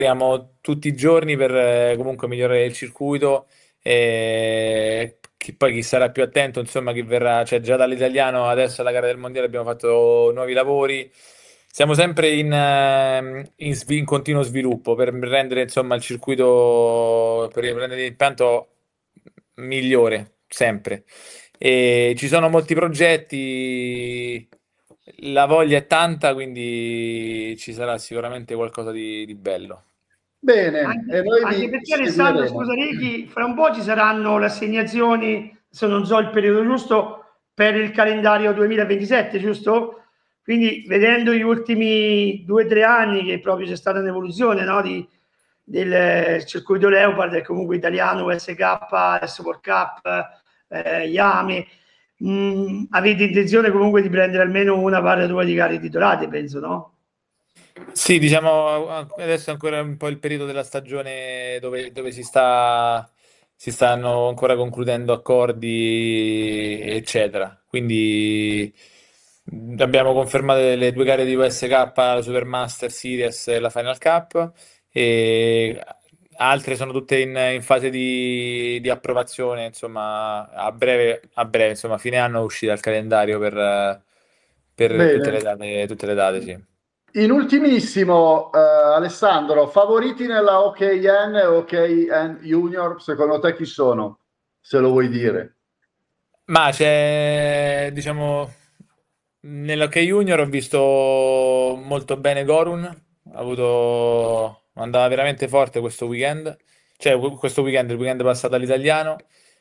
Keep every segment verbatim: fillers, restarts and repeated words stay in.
lavoriamo tutti i giorni per eh, comunque migliorare il circuito e chi, poi chi sarà più attento, insomma, chi verrà, cioè già dall'italiano adesso alla gara del mondiale abbiamo fatto nuovi lavori. Siamo sempre in, ehm, in svi- in continuo sviluppo per rendere insomma il circuito, per rendere l'impianto migliore, sempre. E ci sono molti progetti, la voglia è tanta, quindi ci sarà sicuramente qualcosa di, di bello. Bene, e Anche, noi anche vi perché Alessandro, seguiremo. scusa Ricky, fra un po' ci saranno le assegnazioni, se non so il periodo giusto, per il calendario duemilaventisette, giusto? Quindi vedendo gli ultimi due o tre anni che proprio c'è stata un'evoluzione, no, di, del eh, circuito Leopard e comunque italiano, U S K, Sport Cup, eh, Yame, mh, avete intenzione comunque di prendere almeno una barra due di gare titolate, penso, no? Sì, diciamo, adesso è ancora un po' il periodo della stagione dove, dove si sta, si stanno ancora concludendo accordi, eccetera. Quindi mh, abbiamo confermato le due gare di U S K, la Supermaster Series e la Final Cup, e altre sono tutte in, in fase di, di approvazione, insomma, a breve, a breve, insomma, fine anno uscirà il calendario per, eh, per tutte le Bene. date, tutte le date, sì. In ultimissimo, eh, Alessandro, favoriti nella O K N e O K N Junior, secondo te chi sono? Se lo vuoi dire. Ma c'è, diciamo, nell'H Junior ho visto molto bene Gorun, ha avuto, andava veramente forte questo weekend, cioè questo weekend, il weekend passato all'italiano,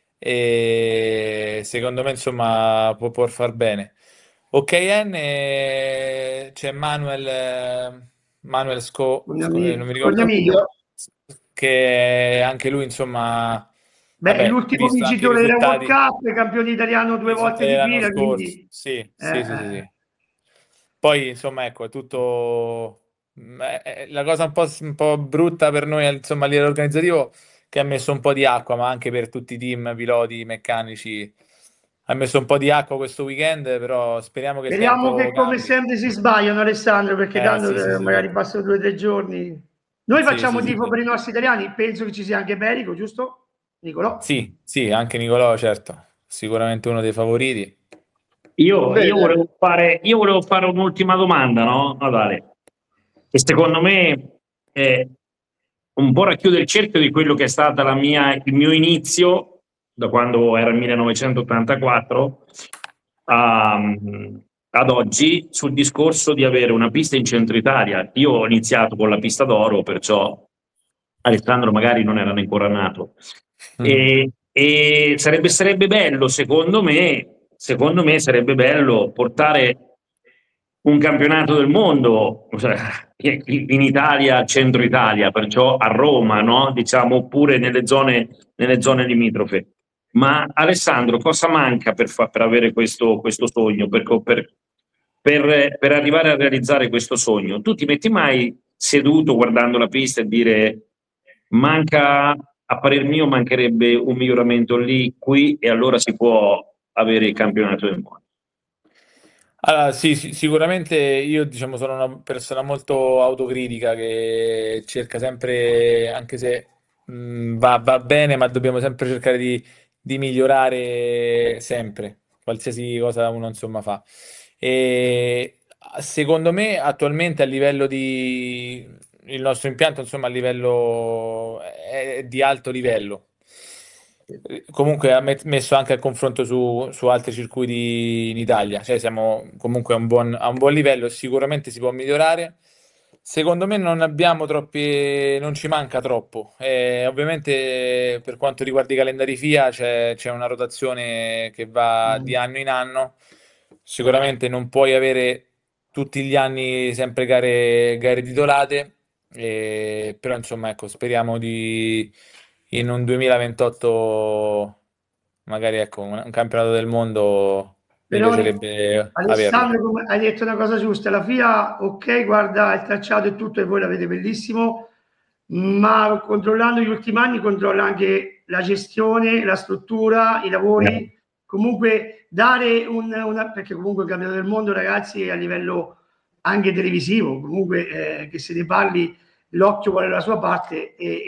e secondo me insomma può, può far bene. O K N eh, c'è Manuel, eh, Manuel Sco, Con gli Sco- eh, amici, non mi con gli ricordo, amici. che anche lui insomma, Beh, è vabbè, l'ultimo visto anche i vincitore della World risultati. Cup, è campione italiano I due volte risultati di dell'anno fila, scorso, quindi sì, eh, sì, sì, sì, eh. sì. Poi, insomma, ecco, è tutto. mm, è- è- La cosa un po', un po' brutta per noi, insomma, a livello organizzativo, che ha messo un po' di acqua, ma anche per tutti i team, piloti, meccanici, ha messo un po' di acqua questo weekend, però speriamo che il Speriamo tempo che come cambi. sempre si sbagliano, Alessandro, perché Eh, tanto sì, sì, eh, sì, sì. magari passano due o tre giorni. Noi Sì, facciamo sì, sì, tifo sì. per i nostri italiani, penso che ci sia anche Perico, giusto? Nicolò? Sì, sì, anche Nicolò, certo, sicuramente uno dei favoriti. Io, io Bene, volevo fare, io volevo fare un'ultima domanda, no? Natale, che secondo me è un po' racchiude il cerchio di quello che è stata la mia, il mio inizio, da quando era il millenovecentottantaquattro a- ad oggi, sul discorso di avere una pista in centro Italia. Io ho iniziato con la pista d'oro, perciò Alessandro magari non era ancora nato. Mhm. E, e sarebbe, sarebbe bello, secondo me, secondo me sarebbe bello portare un campionato del mondo, cioè, in Italia, centro Italia, perciò a Roma, no? Diciamo, oppure nelle zone, nelle zone limitrofe. Ma Alessandro, cosa manca per, fa- per avere questo, questo sogno, per, per- per- per arrivare a realizzare questo sogno? Tu ti metti mai seduto guardando la pista e dire manca, a parer mio, mancherebbe un miglioramento lì, qui, e allora si può avere il campionato del mondo? Allora, sì, sì, sicuramente io diciamo sono una persona molto autocritica che cerca sempre, anche se mh, va, va bene, ma dobbiamo sempre cercare di, di migliorare sempre, qualsiasi cosa uno insomma fa. E secondo me attualmente a livello di il nostro impianto, insomma, a livello è di alto livello. Eh, Comunque ha met- messo anche a confronto su, su altri circuiti in Italia, cioè siamo comunque a un buon, a un buon livello, sicuramente si può migliorare. Secondo me non abbiamo troppi, non ci manca troppo. Eh, ovviamente per quanto riguarda i calendari FIA c'è c'è una rotazione che va di anno in anno. Sicuramente non puoi avere tutti gli anni sempre gare, gare titolate, eh, però insomma ecco, speriamo di in un duemilaventotto magari ecco, un, un campionato del mondo mi Però piacerebbe averlo. Alessandro, come hai detto una cosa giusta, la FIA, ok, guarda il tracciato e tutto e voi l'avete bellissimo, ma controllando gli ultimi anni controlla anche la gestione, la struttura, i lavori, comunque dare un, una, perché comunque il campionato del mondo ragazzi a livello anche televisivo, comunque eh, che se ne parli l'occhio vuole la sua parte e,